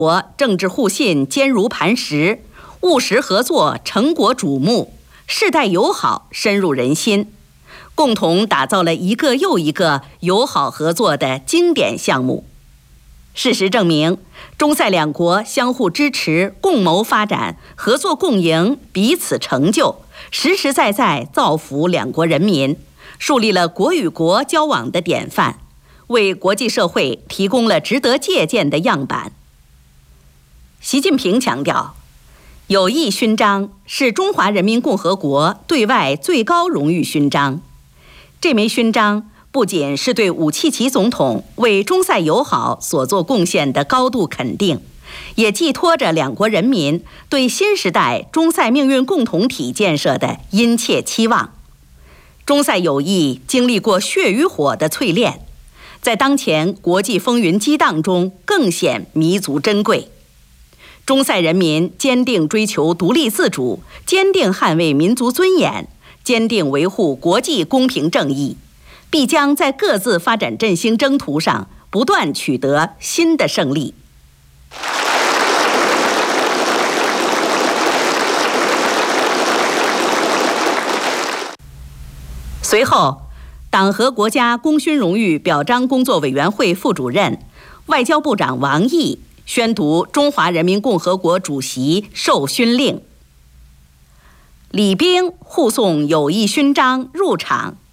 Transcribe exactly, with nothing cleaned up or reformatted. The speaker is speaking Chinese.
国政治互信坚如磐石，务实合作成果瞩目，世代友好深入人心，共同打造了一个又一个友好合作的经典项目。事实证明，中塞两国相互支持、共谋发展、合作共赢、彼此成就，实实在在造福两国人民，树立了国与国交往的典范，为国际社会提供了值得借鉴的样板。习近平强调，友谊勋章是中华人民共和国对外最高荣誉勋章。这枚勋章不仅是对武契奇总统为中塞友好所做贡献的高度肯定，也寄托着两国人民对新时代中塞命运共同体建设的殷切期望。中塞友谊经历过血与火的淬炼，在当前国际风云激荡中更显弥足珍贵。中塞人民坚定追求独立自主，坚定捍卫民族尊严，坚定维护国际公平正义，必将在各自发展振兴征途上不断取得新的胜利。随后，党和国家功勋荣誉表彰工作委员会副主任、外交部长王毅宣读中华人民共和国主席授勋令。礼兵护送友谊勋章入场，